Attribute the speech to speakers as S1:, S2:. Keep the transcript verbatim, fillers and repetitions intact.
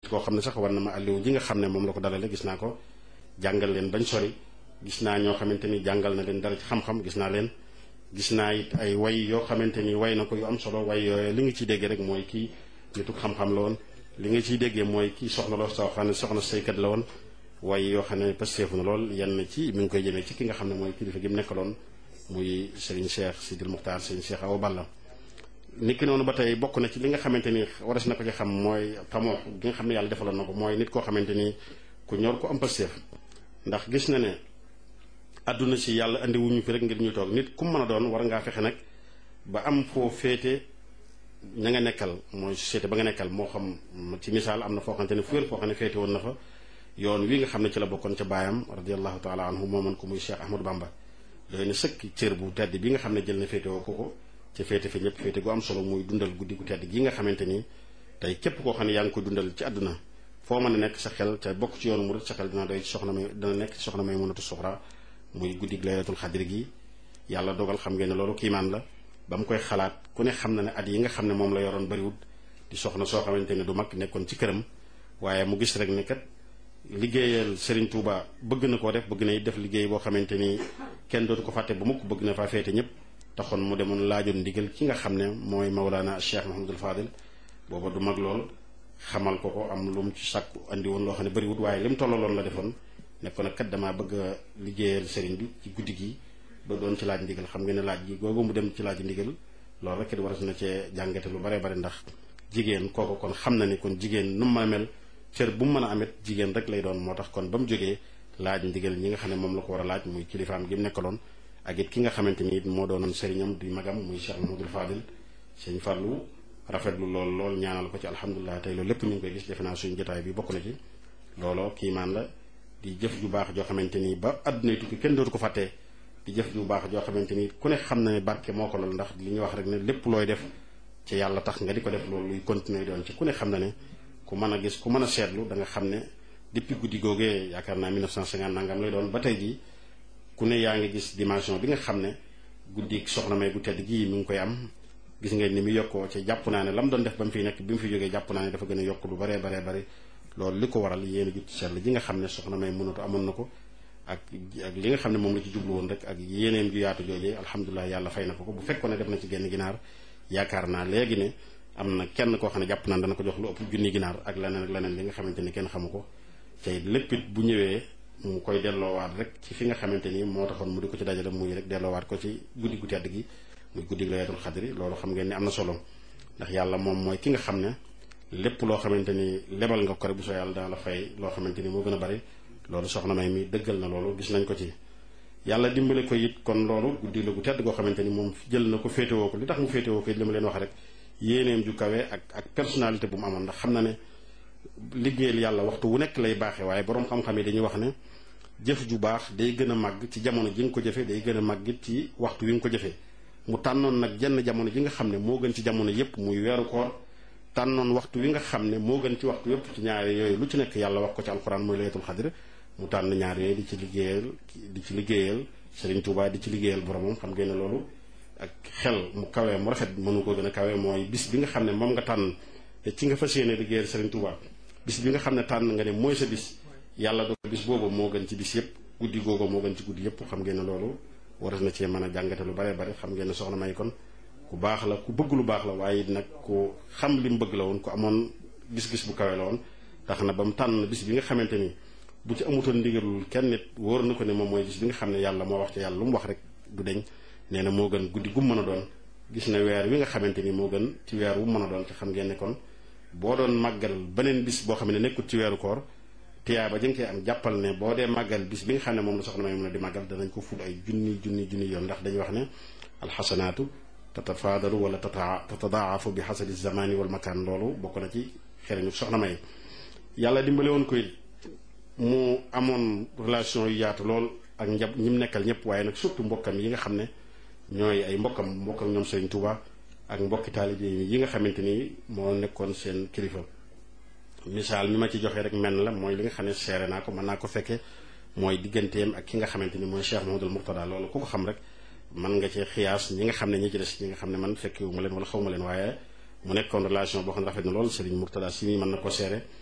S1: koo xam ne sax war na ma àlliwu ji nga xam ne moom la ko dalale gis naa ko jàngal leen bañ sori gis naa ñoo xamante ni jàngal na leen dara ci xam-xam gis naa leen gis naa it ay way yoo xamante ni way na ko yu am solo way yooyu li nga ciy déggee rek mooy kii nitu xam-xam la woon li nga ciy déggee mooy kii soxna loo soo xam ne soxna saykat la woon way yoo xam ne pasteefu na lool yenn ci mi ngi koy jëmee ci ki nga xam ne mooy kilifa gi mu nekkaloon muy Serigne Cheikh Sidil Muxtaar Serigne Cheikh Awa Balla nit ki noonu ba tey bokk na ci li nga xamante ni waras na ko ci xam mooy tamoo gi nga xam ne yàlla defaloon na ko mooy nit koo xamante ni ku ñor ko am pasteef ndax gis na ne àdduna si yàlla andi wuñu fi rek ngir ñu toog nit ku mën a doon war ngaa fexe nag ba am foo féete ña nga nekkal mooy société ba nga nekkal moo xam ci misaal am na foo xamante ne fu wér foo xam ne féete woon na fa yoon wi nga xam ne ci la bokkoon ca baayam radiallahu taala anhu moomoon ko muy Cheikh Ahmadou Bamba doy na sëkk cër bu tedd bi nga xam ne jël na féete woo ko ko ca féete fi ñëpp féete gu am solo muy dundal guddi gu tedd gi nga xamante ni tey képp koo xam ne yaa ngi ko dundal ci àdduna foo mën a nekk sa xel ca bokk ci yoonu murid sa xel dina doy ci soxna may dina nekk ci soxna may mënatu suxra muy guddi laylatul xadri gi yàlla dogal xam ngeen ne loolu kiimaan la ba mu koy xalaat ku ne xam na ne at yi nga xam ne moom la yoroon bariwut di soxna soo xamante ne du mag nekkoon ci këram waaye mu gis rek ne kat liggéeyal Serigne Touba bëgg na koo def bëgg na def liggéey boo xamante ni kenn dootu ko fàtte ba mukk bëgg na faa féete ñëpp taxoon mu demoon laajoon ndigal ki nga xam ne mooy Mawlana Cheikh Mouhamadul Fadil booba du mag lool xamal ko ko am lu mu ci sàkku andi woon loo xam ne bariwut waaye li mu tollaloon la defoon nekkoon nag kat damaa bëgg a liggéeyal Serigne bi ci guddi gi ba doon ci laaj ndigal xam nga ne laaj gi googu mu dem ci laaj ndigal loolu rek it war na cee jàngate lu bare bare ndax jigéen kooku kon xam na ni kon jigéen nu mu mën a mel cër bu mu mën a amet jigéen rek lay doon moo tax kon ba mu jógee laaj ndigal ñi nga xam ne moom la ko war a laaj muy kilifaam gi mu nekkaloon ak it ki nga xamante ni it moo doonoon sëriñam di magam muy Cheikh Mouhamadoul Fadil sëñ Fallou rafetlu lool lool ñaanal ko ci alhamdulilah tey loolu lépp ñu ngi koy gis defe naa suñu jotaay bi bokk na ci looloo kiimaan la di jëf ju baax joo xamante ni ba àdduna tukki kenn dootu ko fàttee di jëf ju baax joo xamante ni ku ne xam na ne barke moo ko lool ndax li ñuy wax rek ne lépp looy def ci yàlla tax nga di ko def loolu luy continuer doon ci ku ne xam na ne ku mën a gis ku mën a seetlu da nga xam ne depuis guddi googee yaakaar naa mille neuf cent cinquante nangam lay doon ba tey jii ku ne yaa ngi gis dimension bi nga xam ne guddi soxna may gu tedd gii mi ngi koy am gis ngeen ni mu yokkoo ci jàpp naa ne la mu doon def ba mu fiy nekk bi mu fi jógee jàpp naa ne dafa gën a yokk lu baree baree bari loolu li ko waral yéen a jut sell ji nga xam ne soxna may mënatu amoon na ko ak ak li nga xam ne moom la ci jublu woon rek ak yéeneem ju yaatu joojee alhamdulilah yàlla fay na ko ko bu fekkoon ne def na ci genn ginaar yaakaar naa léegi ne am na kenn koo xam ne jàpp naan dana ko jox lu ëpp junni ginaar ak leneen ak leneen li nga xamante ni kenn xamu ko tey lépp it bu ñëwee mu koy delloowaat rek ci fi nga xamante ni moo taxoon mu di ko ci dajale muy rek delloowaat ko ci guddi gu tedd gi muy guddi laylatul xadri loolu xam ngeen ni am na solo ndax yàlla moom mooy ki nga xam ne lépp loo xamante ni lebal nga ko rek bu soo yàlla dana la fay loo xamante ni moo gën a bari loolu soxna may mi dëggal na loolu gis nañ ko ci yàlla dimbale ko it kon loolu guddi la gu tedd goo xamante ni moom jël na ko féetewoo ko li tax mu féetewoo ko it li ma leen wax rek yéeneem ju kawe ak ak personnalité bu mu amoon ndax xam na ne liggéeyal yàlla waxtu wu nekk lay baaxee waaye boroom xam-xam yi dañuy wax ne jëf ju baax day gën a màgg ci jamono ji nga ko jëfee day gën a màgg it ci waxtu wi nga ko jëfee mu tànnoon nag jenn jamono ji nga xam ne moo gën ci jamono yépp muy weeru koor tànnoon waxtu wi nga xam ne moo gën ci waxtu yépp ci ñaari yooyu lu ci nekk yàlla wax ko ci alxuraan mooy laylatul xadr mu tànn ñaar yooyu di ci liggéeyal di ci liggéeyal Serigne Touba di ci liggéeyal boromam xam ngeen ne loolu ak xel mu kawee mu rafet mënu ko gën a kawee mooy bis bi nga xam ne moom nga tànn te ci nga fas yéene liggéeyal Serigne Touba bis bi nga xam ne tànn nga ne mooy sa bis yàlla do bis boobu moo gën ci bis yépp guddi googu moo gën ci guddi yépp xam ngeen ne loolu waras na cee mën a jàngate lu bare bare xam ngeen ne soxna may kon ku baax la ku bëgg lu baax la waaye nag ku xam li mu bëgg la woon ku amoon gis-gis bu kawe la woon tax na ba mu tànn bis bi nga xamante ni bu ci amutoon ndigalul kenn nit wóor na ko ne moom mooy bis bi nga xam ne yàlla moo wax ci yàlla lu mu wax rek du deñ nee na moo gën guddi gu mën a doon gis na weer wi nga xamante ni moo gën ci weer wu mën a doon te xam ngeen ne kon boo doon màggal beneen bis boo xam ne nekkut ci weeru koor tiyaa ba jëng koy am jàppal ne boo dee màggal bis bi nga xam ne moom la soxna may mën a di màggal danañ ko ful ay junni junni junni yoon ndax dañuy wax ne alxasanaatu tatafaadalu wala tata tatadaafu bi xasabi zamani wal makaan loolu bokk na ci xereñu soxna may yàlla dimbale woon ko it mu amoon relation yu yaatu lool ak njab ñi mu nekkal ñëpp waaye nag surtout mbokkam yi nga xam ne ñooy ay mbokkam mbokkam ñoom Serigne Touba ak mbokki taalibe yi nga xamante ni moo nekkoon seen kilifa misaal mi ma ci joxe rek menn la mooy li nga xam ne seere naa ko mën naa ko fekke mooy digganteem ak ki nga xamante ni mooy Cheikh Mouhamadoul Mourtada loolu ku ko xam rek mën nga ci xiyaas ñi nga xam ne ñi ci des ñi nga xam ne man fekkewu ma leen wala xaw ma leen waaye mu nekkoon relation boo xam ne rafet na lool Serigne Mourtada si mi mën na ko seere